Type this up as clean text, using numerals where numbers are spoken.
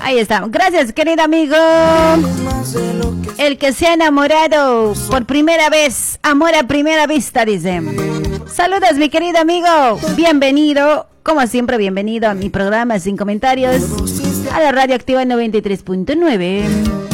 Ahí está. Gracias, querido amigo. El que se ha enamorado por primera vez. Amor a primera vista, dice. Saludos, mi querido amigo. Bienvenido. Como siempre, bienvenido a mi programa Sin Comentarios. A la Radio Activa 93.9.